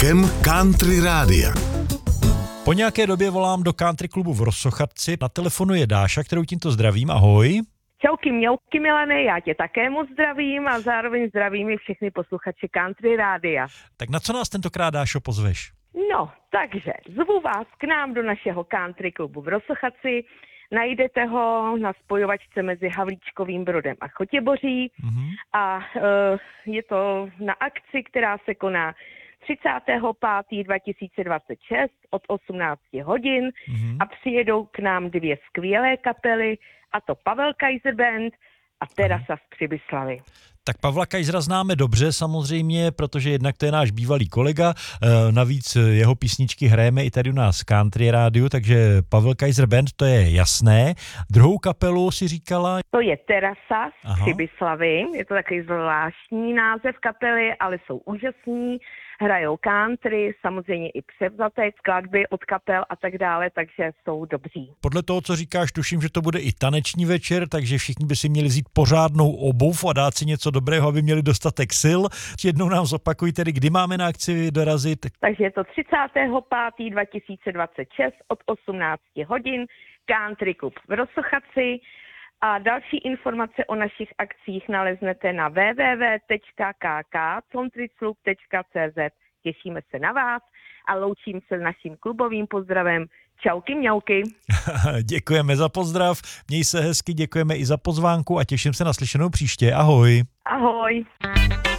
rokem Country Rádia. Po nějaké době volám do country klubu v Rosochadci. Na telefonu je Dáša, kterou tímto zdravím. Ahoj. Čauky mňauky Milane, já tě také moc zdravím a zároveň zdravím i všechny posluchače Country Rádia. Tak na co nás tentokrát, Dášo, pozveš? No, takže zvu vás k nám do našeho country klubu v Rosochadci. Najdete ho na spojovačce mezi Havlíčkovým Brodem a Chotěboří a je to na akci, která se koná 30.5.2026 od 18 hodin a přijedou k nám dvě skvělé kapely, a to Pavel Kaiser Band a Terasa z Přibyslavy. Tak Pavla Kaisera známe dobře samozřejmě, protože jednak to je náš bývalý kolega, navíc jeho písničky hrajeme i tady u nás v Country Rádiu, takže Pavel Kaiser Band, to je jasné. Druhou kapelu si říkala? To je Terasa z Přibyslavy, je to takový zvláštní název kapely, ale jsou úžasní, hrajou country, samozřejmě i převzaté skladby od kapel a tak dále, takže jsou dobří. Podle toho, co říkáš, tuším, že to bude i taneční večer, takže všichni by si měli vzít pořádnou obuv a dát si něco dobrého, aby měli dostatek sil. Jednou nám zopakuj tedy, kdy máme na akci dorazit. Takže je to 30.5.2026 od 18 hodin, Country Club v Rosochadci. A další informace o našich akcích naleznete na www.kkcountryclub.cz. Těšíme se na vás a loučím se s naším klubovým pozdravem. Čauky mňauky. Děkujeme za pozdrav, měj se hezky, děkujeme i za pozvánku a těším se na slyšenou příště. Ahoj. Ahoj.